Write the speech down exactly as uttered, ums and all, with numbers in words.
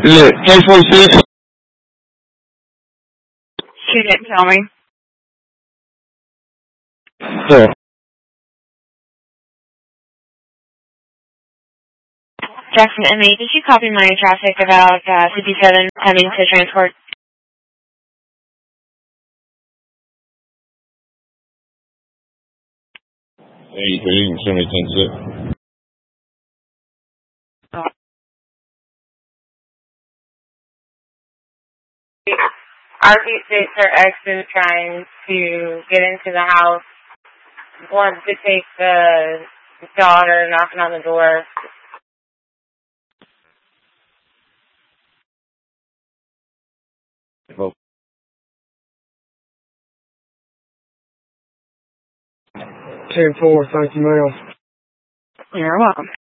Look, ten forty-six. She didn't tell me. Yeah. Jackson M E, did you copy my traffic about uh, fifty-seven coming to transport? Yeah, you can send me ten six. Our six are actually trying to get into the house. Wants to take the daughter, knocking on the door. ten four, thank you, ma'am. You're welcome.